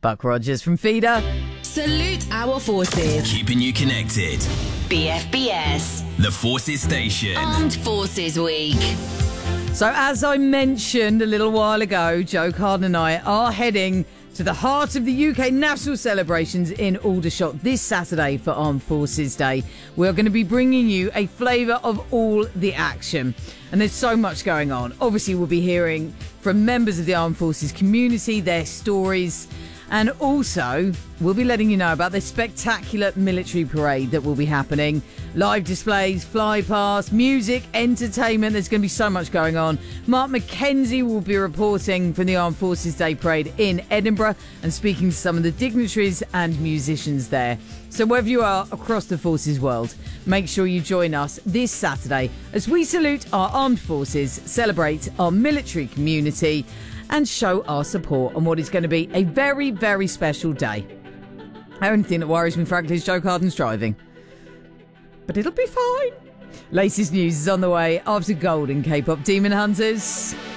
Buck Rogers from Feeder. Salute our forces. Keeping you connected. BFBS. The Forces Station. Armed Forces Week. So as I mentioned a little while ago, Joe Carden and I are heading to the heart of the UK national celebrations in Aldershot this Saturday for Armed Forces Day. We're going to be bringing you a flavour of all the action. And there's so much going on. Obviously, we'll be hearing from members of the Armed Forces community, their stories. And also, we'll be letting you know about the spectacular military parade that will be happening. Live displays, fly past, music, entertainment. There's going to be so much going on. Mark McKenzie will be reporting from the Armed Forces Day Parade in Edinburgh and speaking to some of the dignitaries and musicians there. So wherever you are across the forces world, make sure you join us this Saturday as we salute our armed forces, celebrate our military community and show our support on what is going to be a very, very special day. The only thing that worries me, frankly, is Joe Carden's driving. But it'll be fine. Latest news is on the way after Golden K-pop Demon Hunters.